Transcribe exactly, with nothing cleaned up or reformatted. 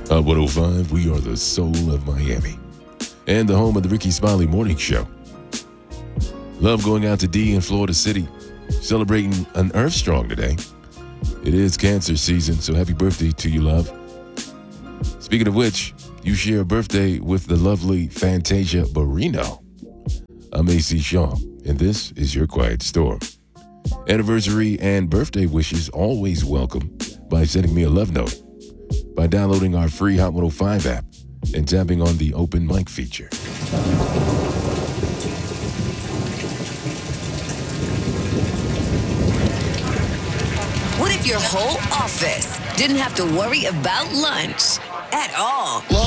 Hot one oh five, we are the soul of Miami. And the home of the Ricky Smiley Morning Show. Love going out to D in Florida City. Celebrating an Earth Strong today. It is cancer season, so happy birthday to you, love. Speaking of which, you share a birthday with the lovely Fantasia Barrino. I'm A C Shaw, and this is your Quiet Storm. Anniversary and birthday wishes always welcome by sending me a love note by downloading our free Hot one oh five app and tapping on the open mic feature. What if your whole office didn't have to worry about lunch at all?